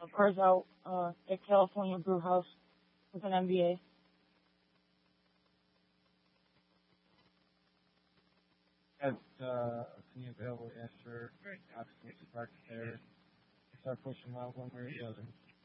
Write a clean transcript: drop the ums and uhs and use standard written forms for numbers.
cars out at California Brew House with an MBA. Have any available? Yes, sir. Great. Absolutely parked there. Start pushing out one way or the other.